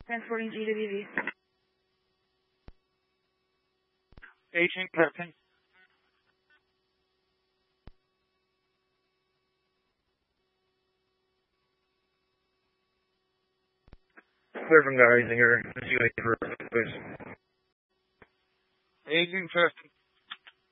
Transporting GWV. Agent Captain. Clear from guys here. Just you wait for please. Agent Captain.